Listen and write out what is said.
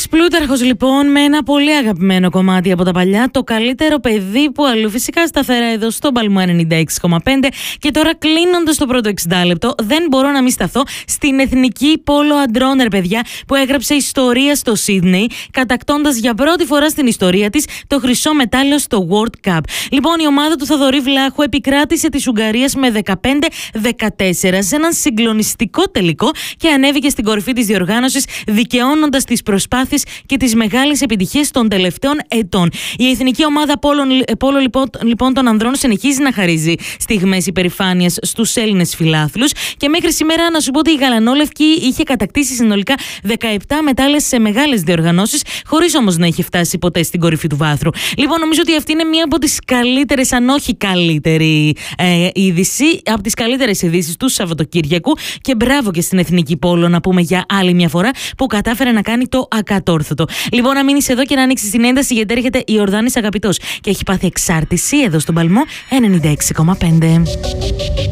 Πλούταρχος λοιπόν με ένα πολύ αγαπημένο κομμάτι από τα παλιά, το καλύτερο παιδί που αλλού, φυσικά σταθερά εδώ στο Παλμό 96,5. Και τώρα κλείνοντας το πρώτο 60 λεπτό, δεν μπορώ να μην σταθώ στην εθνική πόλο αντρών, ρε παιδιά, που έγραψε ιστορία στο Σίδνεϊ, κατακτώντας για πρώτη φορά στην ιστορία της το χρυσό μετάλλιο στο World Cup. Λοιπόν, η ομάδα του Θοδωρή Βλάχου επικράτησε της Ουγγαρίας με 15-14 σε έναν συγκλονιστικό τελικό και ανέβηκε στην κορυφή της διοργάνωσης, δικαιώνοντας τις προσπάθειες και τις μεγάλες επιτυχίες των τελευταίων ετών. Η εθνική ομάδα πόλο λοιπόν των ανδρών συνεχίζει να χαρίζει στιγμές υπερηφάνειας στους Έλληνες φιλάθλους και μέχρι σήμερα να σου πω ότι η γαλανόλευκη είχε κατακτήσει συνολικά 17 μετάλλες σε μεγάλες διοργανώσεις, χωρίς όμως να είχε φτάσει ποτέ στην κορυφή του βάθρου. Λοιπόν, νομίζω ότι αυτή είναι μία από τις καλύτερες, αν όχι καλύτερη είδηση, από τις καλύτερες ειδήσεις του Σαββατοκύριακου, και μπράβο και στην εθνική πόλο, να πούμε για άλλη μια φορά, που κατάφερε να κάνει το ακατόρθωτο. Λοιπόν, να μείνεις εδώ και να ανοίξεις την ένταση, γιατί έρχεται η Ορδάνης Αγαπητός και έχει πάθει εξάρτηση εδώ στον Παλμό 96,5.